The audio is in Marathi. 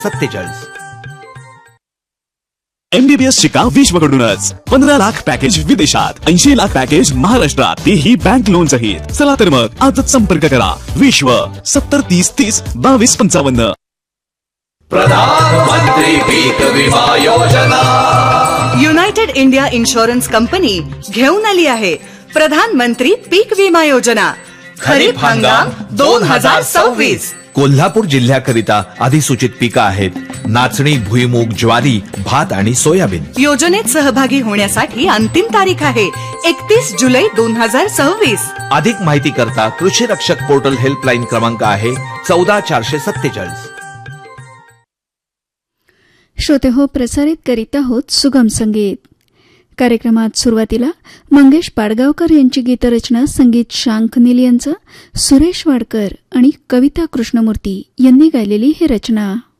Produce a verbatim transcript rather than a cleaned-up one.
सत्तेचाळीस. एमबीबीएस शिका विश्वकडूनच. पंधरा लाख पॅकेज विदेशात, ऐंशी लाख पॅकेज महाराष्ट्रात, तेही बँक लोन सहित. चला तर मग आजच संपर्क करा. विश्व सत्तर तीस तीस बावीस पंचावन्न. प्रधानमंत्री पीक विमा योजना. युनायटेड इंडिया इन्शुरन्स कंपनी घेऊन आली आहे प्रधानमंत्री पीक विमा योजना. खरीप हंगाम दोन हजार सव्वीस. कोल्हापूर जिल्ह्याकरिता अधिसूचित पिकं आहेत नाचणी, भुईमूग, ज्वारी, भात आणि सोयाबीन. योजनेत सहभागी होण्यासाठी अंतिम तारीख आहे एकतीस जुलै दोन हजार सव्वीस. अधिक माहिती करता कृषी रक्षक पोर्टल हेल्पलाईन क्रमांक आहे चौदा चारशे सत्तेचाळीस. श्रोते हो, प्रसारित करीत आहोत सुगम संगीत. कार्यक्रमात सुरुवातीला मंगेश पाडगावकर यांची गीतरचना, संगीत शांखनील यांचं, सुरेश वाडकर आणि कविता कृष्णमूर्ती यांनी गायलेली ही रचना.